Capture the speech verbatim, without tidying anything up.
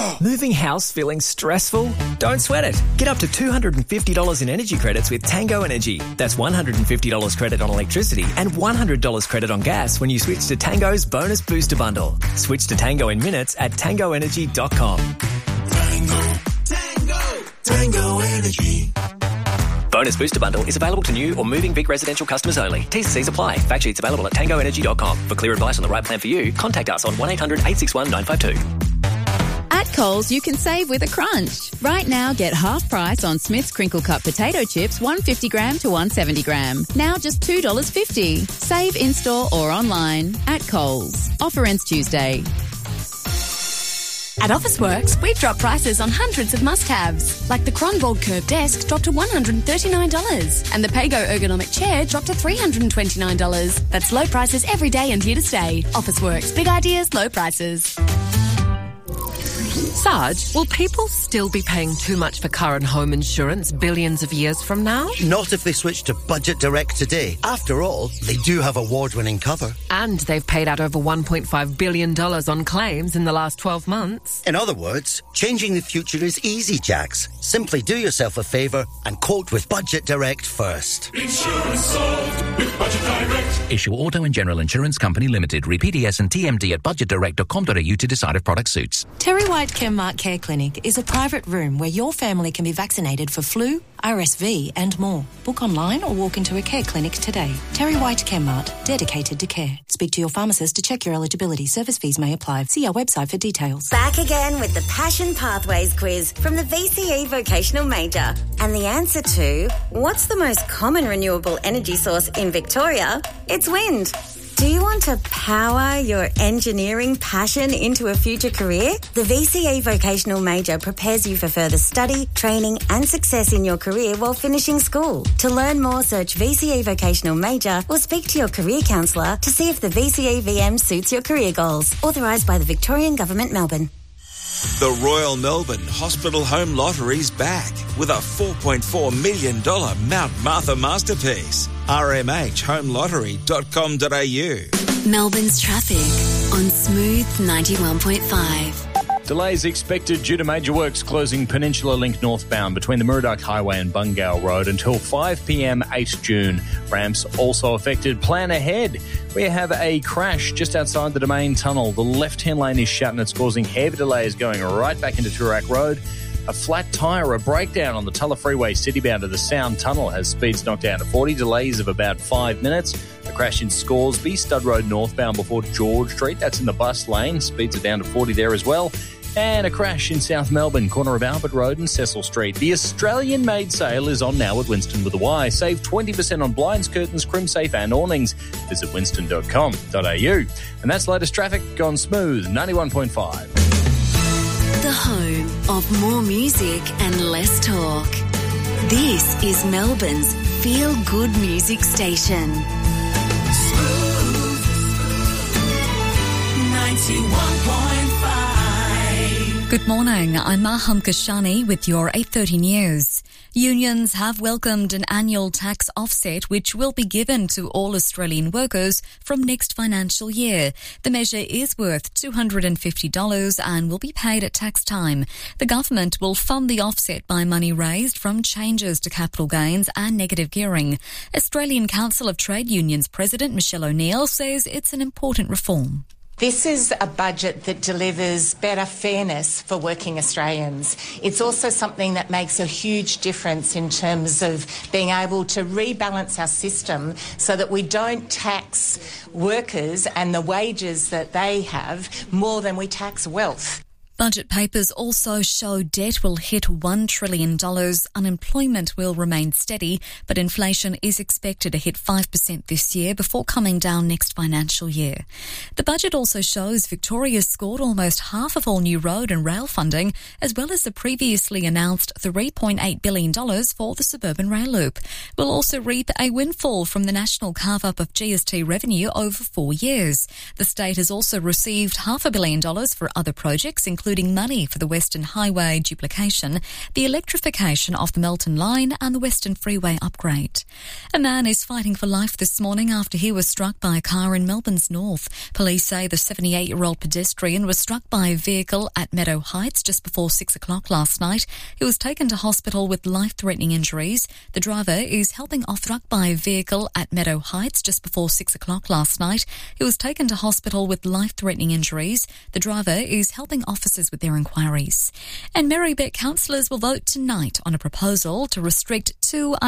Moving house feeling stressful? Don't sweat it. Get up to two hundred fifty dollars in energy credits with Tango Energy. That's one hundred fifty dollars credit on electricity and one hundred dollars credit on gas when you switch to Tango's Bonus Booster Bundle. Switch to Tango in minutes at tango energy dot com. Tango, Tango, Tango Energy. Bonus Booster Bundle is available to new or moving Vic residential customers only. T's and C's apply. Fact sheets available at tango energy dot com. For clear advice on the right plan for you, contact us on one eight hundred eight six one nine five two. At Coles, you can save with a crunch. Right now, get half price on Smith's Crinkle Cut potato chips, one hundred fifty gram to one hundred seventy gram. Now just two dollars fifty. Save in-store or online at Coles. Offer ends Tuesday. At Officeworks, we've dropped prices on hundreds of must-haves, like the Kronborg Curve Desk dropped to one hundred thirty-nine dollars and the Pago Ergonomic Chair dropped to three hundred twenty-nine dollars. That's low prices every day and here to stay. Officeworks, big ideas, low prices. Sarge, will people still be paying too much for car and home insurance billions of years from now? Not if they switch to Budget Direct today. After all, they do have award-winning cover. And they've paid out over one point five billion dollars on claims in the last twelve months. In other words, changing the future is easy, Jax. Simply do yourself a favour and quote with Budget Direct first. Insurance solved with Budget Direct. Issue Auto and General Insurance Company Limited. Read P D S and T M D at budget direct dot com dot a u to decide if product suits. Terry White Chemmart Care Clinic is a private room where your family can be vaccinated for flu, R S V and more. Book online or walk into a care clinic today. Terry White Chemmart, dedicated to care. Speak to your pharmacist to check your eligibility. Service fees may apply. See our website for details. Back again with the Passion Pathways quiz from the V C E Vocational Major. And the answer to, what's the most common renewable energy source in Victoria? It's wind. Do you want to power your engineering passion into a future career? The V C E Vocational Major prepares you for further study, training and success in your career while finishing school. To learn more, search V C E Vocational Major or speak to your career counsellor to see if the V C E V M suits your career goals. Authorised by the Victorian Government, Melbourne. The Royal Melbourne Hospital Home Lottery's back with a four point four million dollars Mount Martha masterpiece. r m h home lottery dot com dot a u. Melbourne's traffic on Smooth ninety-one point five. Delays expected due to major works closing Peninsula Link northbound between the Murdoch Highway and Bungao Road until five p.m. eighth June. Ramps also affected. Plan ahead. We have a crash just outside the Domain Tunnel. The left-hand lane is shut and it's causing heavy delays going right back into Toorak Road. A flat tyre, a breakdown on the Tulla Freeway citybound to the Sound Tunnel has speeds knocked down to forty, delays of about five minutes. A crash in Scoresby, Stud Road northbound before George Street. That's in the bus lane. Speeds are down to forty there as well. And a crash in South Melbourne, corner of Albert Road and Cecil Street. The Australian-made sale is on now at Winston with a Y. Save twenty percent on blinds, curtains, crimsafe and awnings. Visit winston dot com dot a u. And that's latest traffic on Smooth ninety-one point five. The home of more music and less talk. This is Melbourne's feel-good music station. Smooth ninety-one point five. Good morning, I'm Maham Kashani with your eight thirty news. Unions have welcomed an annual tax offset which will be given to all Australian workers from next financial year. The measure is worth two hundred fifty dollars and will be paid at tax time. The government will fund the offset by money raised from changes to capital gains and negative gearing. Australian Council of Trade Unions President Michelle O'Neill says it's an important reform. This is a budget that delivers better fairness for working Australians. It's also something that makes a huge difference in terms of being able to rebalance our system so that we don't tax workers and the wages that they have more than we tax wealth. Budget papers also show debt will hit one trillion dollars, unemployment will remain steady, but inflation is expected to hit five percent this year before coming down next financial year. The budget also shows Victoria scored almost half of all new road and rail funding, as well as the previously announced three point eight billion dollars for the suburban rail loop. We'll also reap a windfall from the national carve-up of G S T revenue over four years. The state has also received half a billion dollars for other projects, including including money for the Western Highway duplication, the electrification of the Melton Line and the Western Freeway upgrade. A man is fighting for life this morning after he was struck by a car in Melbourne's north. Police say the seventy-eight-year-old pedestrian was struck by a vehicle at Meadow Heights just before six o'clock last night. He was taken to hospital with life-threatening injuries. The driver is helping off struck by a vehicle at Meadow Heights just before six o'clock last night. He was taken to hospital with life-threatening injuries. The driver is helping officers with their inquiries. And Marybeck councillors will vote tonight on a proposal to restrict two